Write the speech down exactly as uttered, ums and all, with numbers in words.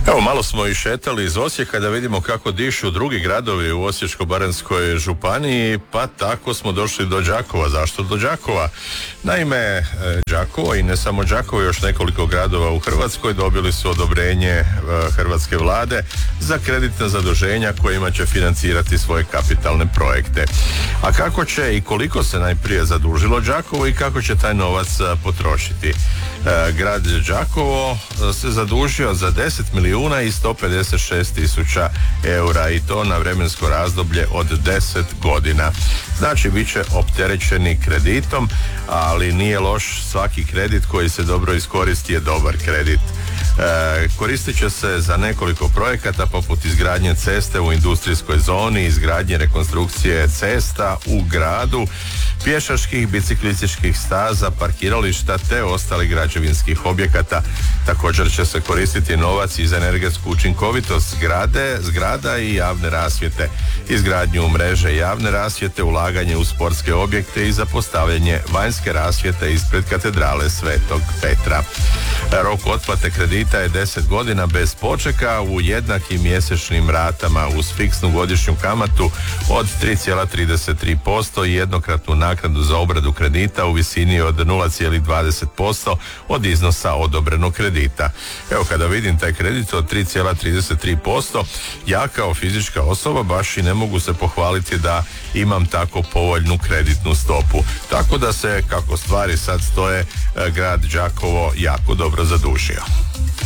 Evo, malo smo i šetali iz Osijeka da vidimo kako dišu drugi gradovi u Osječko-baranjskoj županiji, pa tako smo došli do Đakova. Zašto do Đakova? Naime, Đakovo i ne samo Đakovo, još nekoliko gradova u Hrvatskoj dobili su odobrenje hrvatske vlade za kreditna zaduženja kojima će financirati svoje kapitalne projekte. A kako će i koliko se najprije zadužilo Đakovo i kako će taj novac potrošiti? Grad Đakovo se zadužio za deset milijuna i sto pedeset šest tisuća eura i to na vremensko razdoblje od deset godina. Znači, bit će opterećeni kreditom, ali nije loš svaki kredit koji se dobro iskoristi je dobar kredit. E, koristit će se za nekoliko projekata poput izgradnje ceste u industrijskoj zoni, izgradnje rekonstrukcije cesta u gradu, pješačkih, biciklističkih staza, parkirališta te ostalih građevinskih objekata. Također će se koristiti novac i za energetsku učinkovitost zgrade, zgrada i javne rasvjete, izgradnju mreže javne rasvjete, ulaganje u sportske objekte i za postavljanje vanjske rasvjete ispred katedrale Svetog Petra. Rok otplate kredita je deset godina bez počeka u jednakim mjesečnim ratama uz fiksnu godišnju kamatu od tri zarez trideset tri posto i jednokratnu naknadu za obradu kredita u visini od nula zarez dvadeset posto od iznosa odobrenog kredita. Evo, kada vidim taj kredit od tri zarez trideset tri posto, ja kao fizička osoba baš i ne mogu se pohvaliti da imam tako povoljnu kreditnu stopu. Tako da se, kako stvari sad stoje, grad Đakovo jako dobro zadužio.